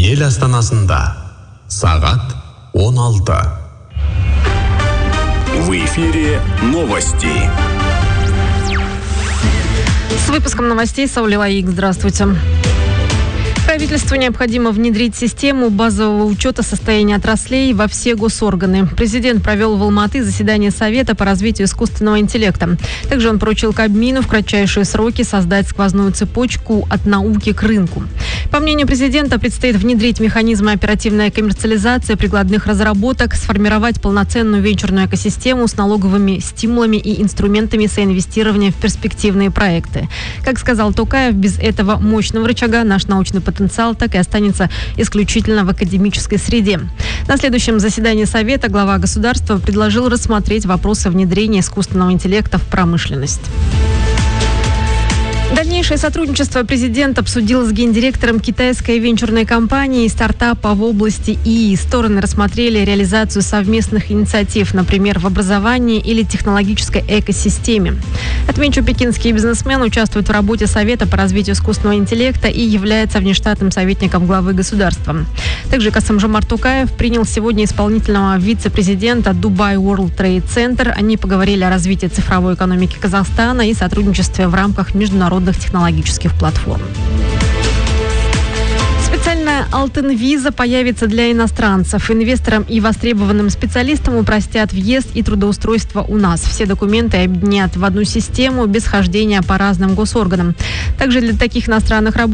Ел астанасында сағат 16. В эфире новости. С выпуском новостей Сауля Лаик. Здравствуйте. Правительству необходимо внедрить систему базового учета состояния отраслей во все госорганы. Президент провел в Алматы заседание Совета по развитию искусственного интеллекта. Также он поручил Кабмину в кратчайшие сроки создать сквозную цепочку от науки к рынку. По мнению президента, предстоит внедрить механизмы оперативной коммерциализации прикладных разработок, сформировать полноценную венчурную экосистему с налоговыми стимулами и инструментами соинвестирования в перспективные проекты. Как сказал Токаев, без этого мощного рычага наш научный потенциал так и останется исключительно в академической среде. На следующем заседании Совета глава государства предложил рассмотреть вопросы внедрения искусственного интеллекта в промышленность. Дальнейшее сотрудничество президент обсудил с гендиректором китайской венчурной компании и стартапа в области ИИ. Стороны рассмотрели реализацию совместных инициатив, например, в образовании или технологической экосистеме. Отмечу, пекинский бизнесмен участвует в работе Совета по развитию искусственного интеллекта и является внештатным советником главы государства. Также Касым-Жомарт Токаев принял сегодня исполнительного вице-президента Dubai World Trade Center. Они поговорили о развитии цифровой экономики Казахстана и сотрудничестве в рамках международных технологических платформ. Специальная Алтын-виза появится для иностранцев. Инвесторам и востребованным специалистам упростят въезд и трудоустройство у нас. Все документы объединят в одну систему без хождения по разным госорганам. Также для таких иностранных работников